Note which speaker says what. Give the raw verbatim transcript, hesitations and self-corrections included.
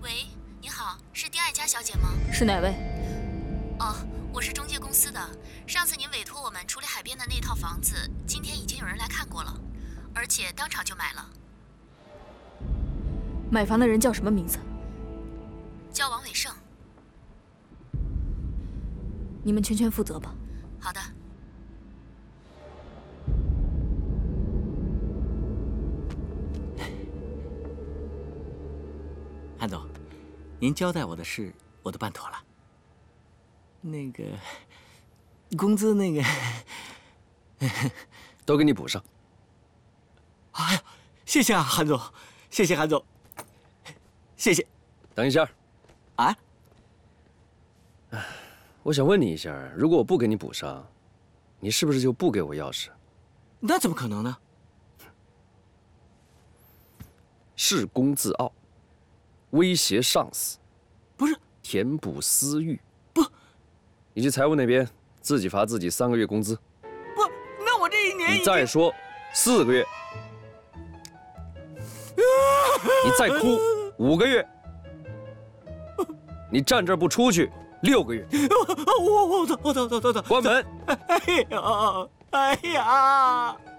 Speaker 1: 喂，您好，是丁爱佳小姐吗？
Speaker 2: 是哪位？
Speaker 1: 哦，我是中介公司的。上次您委托我们处理海边的那套房子，今天已经有人来看过了，而且当场就买了。
Speaker 2: 买房的人叫什么名字？
Speaker 1: 叫王伟胜。
Speaker 2: 你们全权负责吧。
Speaker 1: 好的。
Speaker 3: 韩总，您交代我的事我都办妥了。那个工资那个
Speaker 4: 都给你补上。
Speaker 3: 哎呀，谢谢啊，韩总，谢谢韩总，谢谢。
Speaker 4: 等一下。
Speaker 3: 啊？
Speaker 4: 我想问你一下，如果我不给你补上，你是不是就不给我钥匙？
Speaker 3: 那怎么可能呢？
Speaker 4: 恃功自傲，威胁上司，
Speaker 3: 不是
Speaker 4: 填补私欲，
Speaker 3: 不，
Speaker 4: 你去财务那边自己罚自己三个月工资。
Speaker 3: 不，那我这一年
Speaker 4: 你再说四个月，你再哭五个月，你站这儿不出去六个月。
Speaker 3: 我我我走我走走走走，
Speaker 4: 关门。
Speaker 3: 哎呀哎呀！